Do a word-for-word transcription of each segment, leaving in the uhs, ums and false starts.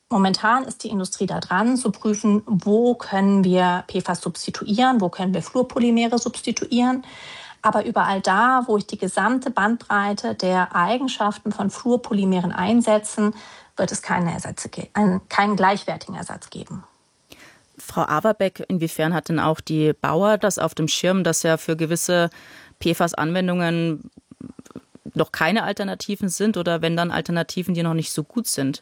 momentan ist die Industrie da dran, zu prüfen, wo können wir P F A S substituieren, wo können wir Fluorpolymere substituieren. Aber überall da, wo ich die gesamte Bandbreite der Eigenschaften von Fluorpolymeren einsetzen, wird es keine Ersätze, keinen gleichwertigen Ersatz geben. Frau Averbeck, inwiefern hat denn auch die Bauer das auf dem Schirm, dass ja für gewisse P F A S-Anwendungen noch keine Alternativen sind oder wenn dann Alternativen, die noch nicht so gut sind?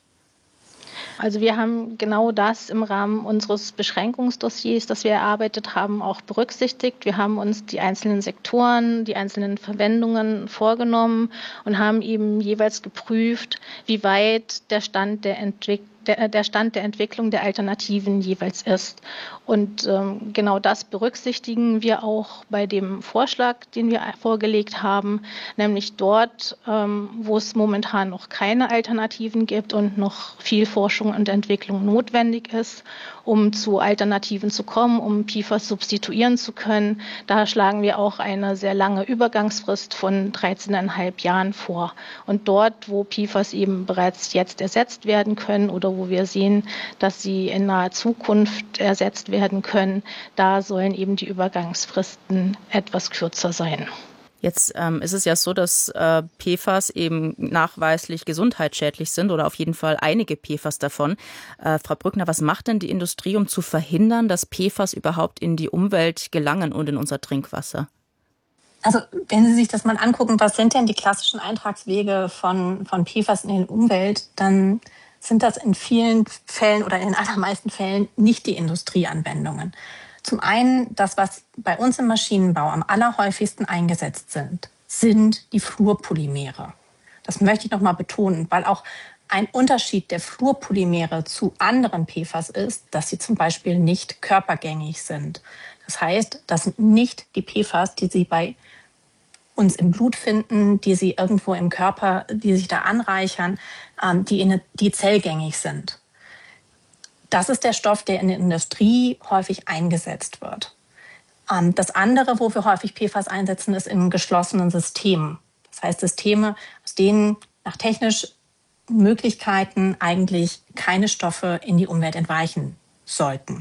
Also wir haben genau das im Rahmen unseres Beschränkungsdossiers, das wir erarbeitet haben, auch berücksichtigt. Wir haben uns die einzelnen Sektoren, die einzelnen Verwendungen vorgenommen und haben eben jeweils geprüft, wie weit der Stand der Entwicklung Der, der Stand der Entwicklung der Alternativen jeweils ist. Und ähm, genau das berücksichtigen wir auch bei dem Vorschlag, den wir vorgelegt haben, nämlich dort, ähm, wo es momentan noch keine Alternativen gibt und noch viel Forschung und Entwicklung notwendig ist, um zu Alternativen zu kommen, um P F A S substituieren zu können. Da schlagen wir auch eine sehr lange Übergangsfrist von dreizehneinhalb Jahren vor. Und dort, wo P F A S eben bereits jetzt ersetzt werden können oder wo wir sehen, dass sie in naher Zukunft ersetzt werden können, da sollen eben die Übergangsfristen etwas kürzer sein. Jetzt ähm, ist es ja so, dass äh, P F A S eben nachweislich gesundheitsschädlich sind oder auf jeden Fall einige P F A S davon. Äh, Frau Brückner, was macht denn die Industrie, um zu verhindern, dass P F A S überhaupt in die Umwelt gelangen und in unser Trinkwasser? Also wenn Sie sich das mal angucken, was sind denn die klassischen Eintragswege von, von P F A S in die Umwelt, dann sind das in vielen Fällen oder in den allermeisten Fällen nicht die Industrieanwendungen. Zum einen, das, was bei uns im Maschinenbau am allerhäufigsten eingesetzt sind, sind die Fluorpolymere. Das möchte ich nochmal betonen, weil auch ein Unterschied der Fluorpolymere zu anderen P F A S ist, dass sie zum Beispiel nicht körpergängig sind. Das heißt, das sind nicht die P F A S, die Sie bei uns im Blut finden, die sie irgendwo im Körper, die sich da anreichern, ähm, die, in, die zellgängig sind. Das ist der Stoff, der in der Industrie häufig eingesetzt wird. Ähm, das andere, wo wir häufig P F A S einsetzen, ist in geschlossenen Systemen. Das heißt Systeme, aus denen nach technischen Möglichkeiten eigentlich keine Stoffe in die Umwelt entweichen sollten.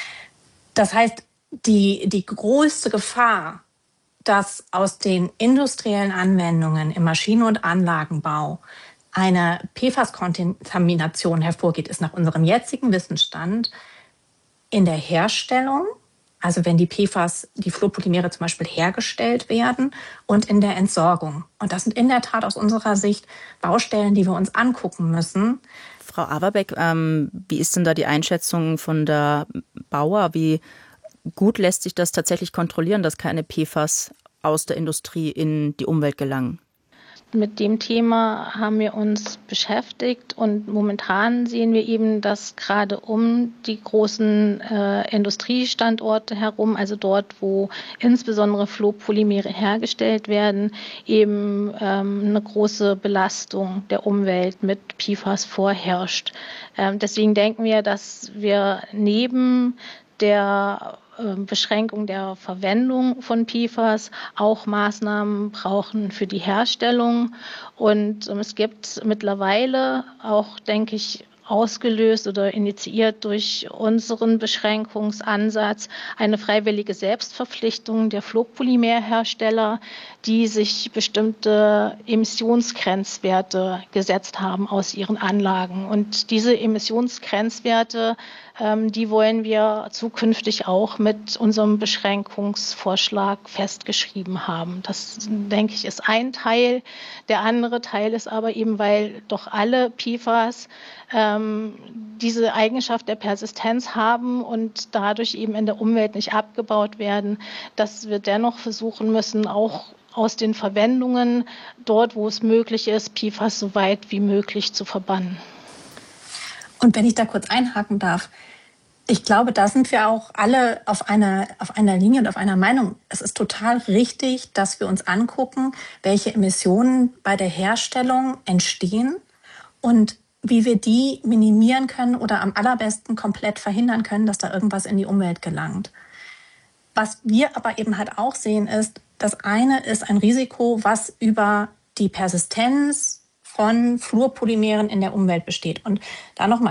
Das heißt, die, die größte Gefahr, dass aus den industriellen Anwendungen im Maschinen- und Anlagenbau eine P F A S-Kontamination hervorgeht, ist nach unserem jetzigen Wissensstand in der Herstellung, also wenn die P F A S, die Fluorpolymere zum Beispiel hergestellt werden, und in der Entsorgung. Und das sind in der Tat aus unserer Sicht Baustellen, die wir uns angucken müssen. Frau Averbeck, ähm, wie ist denn da die Einschätzung von der Bauer? Wie gut lässt sich das tatsächlich kontrollieren, dass keine P F A S aus der Industrie in die Umwelt gelangen? Mit dem Thema haben wir uns beschäftigt und momentan sehen wir eben, dass gerade um die großen äh, Industriestandorte herum, also dort, wo insbesondere Fluorpolymere hergestellt werden, eben ähm, eine große Belastung der Umwelt mit P F A S vorherrscht. Ähm, deswegen denken wir, dass wir neben der Beschränkung der Verwendung von P F A S auch Maßnahmen brauchen für die Herstellung. Und ähm, es gibt mittlerweile auch, denke ich, ausgelöst oder initiiert durch unseren Beschränkungsansatz eine freiwillige Selbstverpflichtung der Fluorpolymerhersteller, die sich bestimmte Emissionsgrenzwerte gesetzt haben aus ihren Anlagen. Und diese Emissionsgrenzwerte, ähm, die wollen wir zukünftig auch mit unserem Beschränkungsvorschlag festgeschrieben haben. Das, denke ich, ist ein Teil. Der andere Teil ist aber eben, weil doch alle P F A S ähm, diese Eigenschaft der Persistenz haben und dadurch eben in der Umwelt nicht abgebaut werden, dass wir dennoch versuchen müssen, auch aus den Verwendungen dort, wo es möglich ist, P F A S so weit wie möglich zu verbannen. Und wenn ich da kurz einhaken darf, ich glaube, da sind wir auch alle auf einer, auf einer Linie und auf einer Meinung. Es ist total richtig, dass wir uns angucken, welche Emissionen bei der Herstellung entstehen und wie wir die minimieren können oder am allerbesten komplett verhindern können, dass da irgendwas in die Umwelt gelangt. Was wir aber eben halt auch sehen ist, das eine ist ein Risiko, was über die Persistenz von Fluorpolymeren in der Umwelt besteht. Und da nochmal